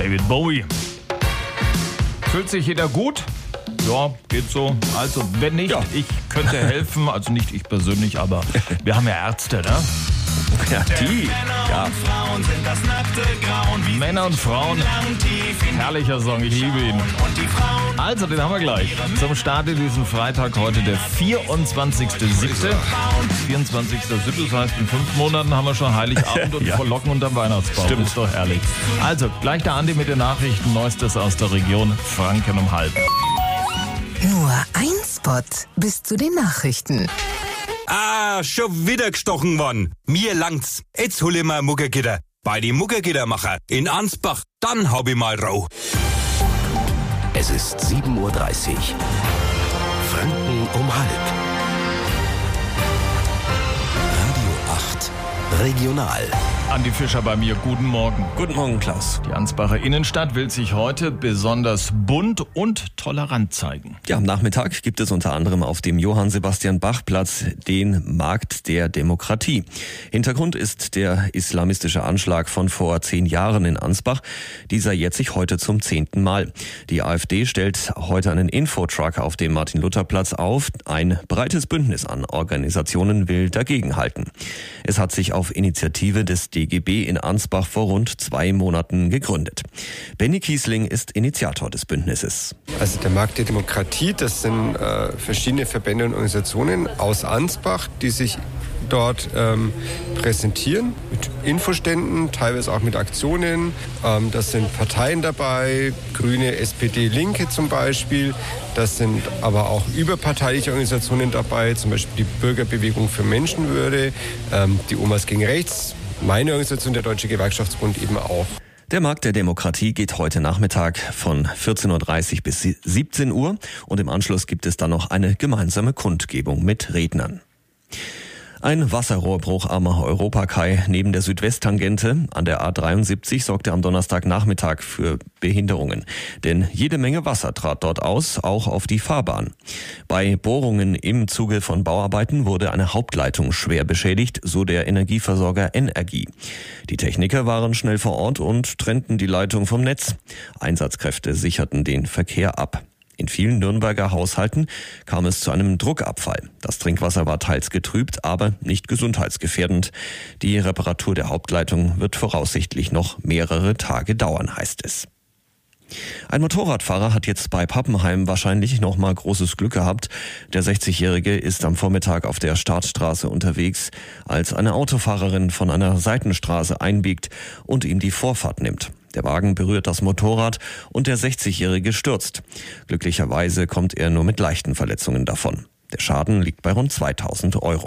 David Bowie. Fühlt sich jeder gut? Ja, geht so. Also, wenn nicht, ich könnte helfen. Also nicht ich persönlich, aber wir haben ja Ärzte, ne? Ja, die. Ja. Männer und Frauen. Herrlicher Song, ich liebe ihn. Also, den haben wir gleich. Zum Start in diesem Freitag heute der 24.07. 24.07. Das heißt, in 5 Monaten haben wir schon Heiligabend und Frohlocken unterm Weihnachtsbaum. Stimmt. Ist doch herrlich. Also, gleich der Andi mit den Nachrichten. Neuestes aus der Region Franken um halb. Nur ein Spot bis zu den Nachrichten. Schon wieder gestochen worden. Mir langt's. Jetzt hol ich mal ein Muggergitter. Bei die Muggergittermacher in Ansbach, dann hab ich mal Rau. Es ist 7.30 Uhr. Franken um halb. Radio 8 Regional. Andi Fischer bei mir, guten Morgen. Guten Morgen, Klaus. Die Ansbacher Innenstadt will sich heute besonders bunt und tolerant zeigen. Ja, am Nachmittag gibt es unter anderem auf dem Johann-Sebastian-Bach-Platz den Markt der Demokratie. Hintergrund ist der islamistische Anschlag von vor 10 Jahren in Ansbach. Dieser jährt sich heute zum 10. Mal. Die AfD stellt heute einen Infotruck auf dem Martin-Luther-Platz auf. Ein breites Bündnis an Organisationen will dagegenhalten. Es hat sich auf Initiative des DGB in Ansbach vor rund 2 Monaten gegründet. Benny Kiesling ist Initiator des Bündnisses. Also der Markt der Demokratie, das sind verschiedene Verbände und Organisationen aus Ansbach, die sich dort präsentieren mit Infoständen, teilweise auch mit Aktionen. Das sind Parteien dabei, Grüne, SPD, Linke zum Beispiel. Das sind aber auch überparteiliche Organisationen dabei, zum Beispiel die Bürgerbewegung für Menschenwürde, die Omas gegen Rechts, meine Organisation, der Deutsche Gewerkschaftsbund eben auch. Der Markt der Demokratie geht heute Nachmittag von 14.30 Uhr bis 17 Uhr und im Anschluss gibt es dann noch eine gemeinsame Kundgebung mit Rednern. Ein Wasserrohrbruch am Europakai neben der Südwesttangente an der A73 sorgte am Donnerstagnachmittag für Behinderungen. Denn jede Menge Wasser trat dort aus, auch auf die Fahrbahn. Bei Bohrungen im Zuge von Bauarbeiten wurde eine Hauptleitung schwer beschädigt, so der Energieversorger Energie. Die Techniker waren schnell vor Ort und trennten die Leitung vom Netz. Einsatzkräfte sicherten den Verkehr ab. In vielen Nürnberger Haushalten kam es zu einem Druckabfall. Das Trinkwasser war teils getrübt, aber nicht gesundheitsgefährdend. Die Reparatur der Hauptleitung wird voraussichtlich noch mehrere Tage dauern, heißt es. Ein Motorradfahrer hat jetzt bei Pappenheim wahrscheinlich noch mal großes Glück gehabt. Der 60-Jährige ist am Vormittag auf der Startstraße unterwegs, als eine Autofahrerin von einer Seitenstraße einbiegt und ihm die Vorfahrt nimmt. Der Wagen berührt das Motorrad und der 60-Jährige stürzt. Glücklicherweise kommt er nur mit leichten Verletzungen davon. Der Schaden liegt bei rund 2.000 €.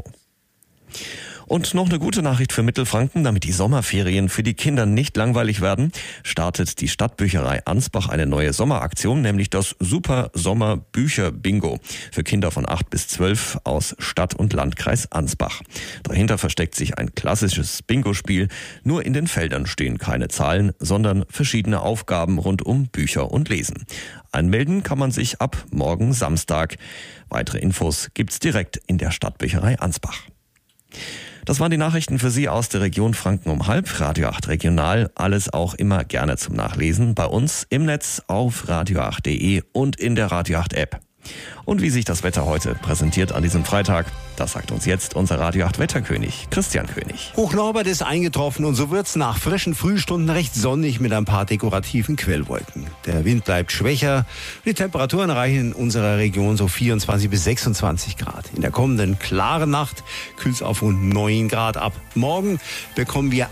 Und noch eine gute Nachricht für Mittelfranken, damit die Sommerferien für die Kinder nicht langweilig werden, startet die Stadtbücherei Ansbach eine neue Sommeraktion, nämlich das Super Sommer Bücher Bingo für Kinder von 8 bis 12 aus Stadt- und Landkreis Ansbach. Dahinter versteckt sich ein klassisches Bingo-Spiel, nur in den Feldern stehen keine Zahlen, sondern verschiedene Aufgaben rund um Bücher und Lesen. Anmelden kann man sich ab morgen Samstag. Weitere Infos gibt's direkt in der Stadtbücherei Ansbach. Das waren die Nachrichten für Sie aus der Region Franken um halb. Radio 8 Regional, alles auch immer gerne zum Nachlesen bei uns im Netz auf radio8.de und in der Radio 8 App. Und wie sich das Wetter heute präsentiert an diesem Freitag, das sagt uns jetzt unser Radio 8 Wetterkönig, Christian König. Hochnorbert ist eingetroffen und so wird's nach frischen Frühstunden recht sonnig mit ein paar dekorativen Quellwolken. Der Wind bleibt schwächer. Die Temperaturen erreichen in unserer Region so 24 bis 26 Grad. In der kommenden klaren Nacht kühlt's auf rund 9 Grad ab. Morgen bekommen wir